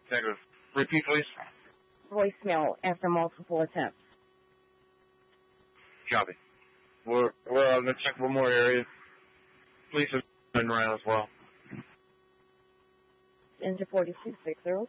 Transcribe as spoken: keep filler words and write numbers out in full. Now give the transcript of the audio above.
Negative. Repeat, please. Voicemail after multiple attempts. Copy. We're, we're uh, going to check one more area. Police have been around as well. Engine forty-two sixty.